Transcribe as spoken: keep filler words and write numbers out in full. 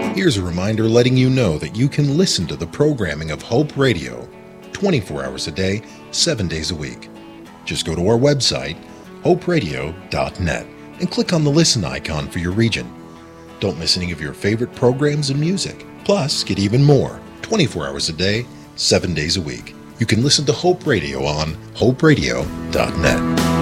Here's a reminder letting you know that you can listen to the programming of Hope Radio twenty-four hours a day, seven days a week. Just go to our website, hope radio dot net, and click on the listen icon for your region. Don't miss any of your favorite programs and music. Plus, get even more twenty-four hours a day, seven days a week. You can listen to Hope Radio on hope radio dot net.